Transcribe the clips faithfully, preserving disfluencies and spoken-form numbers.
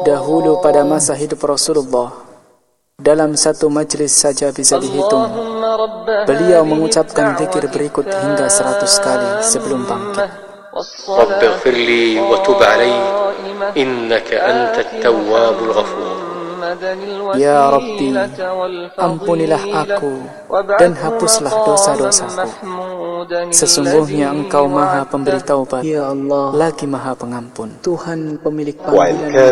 Dahulu pada masa hidup Rasulullah, dalam satu majlis saja bisa dihitung, beliau mengucapkan zikir berikut hingga seratus kali sebelum bangkit. Rabbighfirli wa tub alai, innaka antat tawwabul ghafur. Ya Rabbi, ampunilah aku dan hapuslah dosa-dosaku. Sesungguhnya Engkau Maha Pemberi Taubat, ya Allah, lagi Maha Pengampun. Tuhan pemilik panggilan.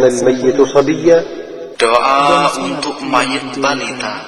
Doa untuk mayit balita.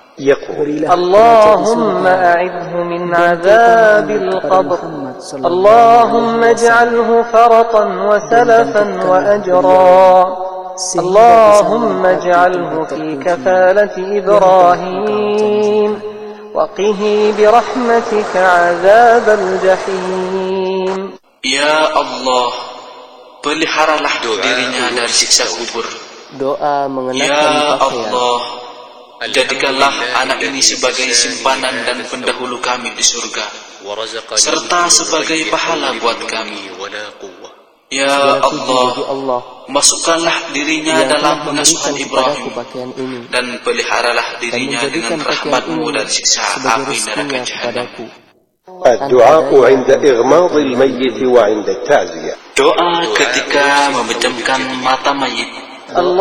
Allahumma a'idhu min azabil qabr. Allahumma ij'alhu faratan wa salafan wa ajra. Allahumma ij'alhu fi kafalati Ibrahim wa qihi bi rahmatika 'adzabal jahim. Ya Allah, peliharalah dirinya dari siksa kubur. Doa mengenakan Ya pakaian. Allah, jadikanlah anak ini sebagai simpanan dan pendahulu kami di surga, serta sebagai pahala buat kami. Ya Allah, masukkanlah dirinya dalam pengasuhan Ibrahim, dan peliharalah dirinya dengan rahmat-Mu dari siksa api neraka Jahannam. Doa ketika memejamkan mata mayit.